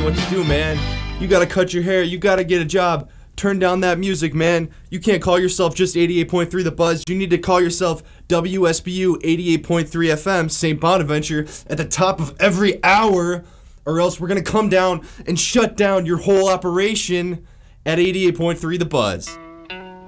you what to do, man. You gotta cut your hair. You gotta get a job. Turn down that music, man. You can't call yourself just 88.3 The Buzz. You need to call yourself WSBU 88.3 FM, St. Bonaventure, at the top of every hour, or else we're gonna come down and shut down your whole operation at 88.3 The Buzz.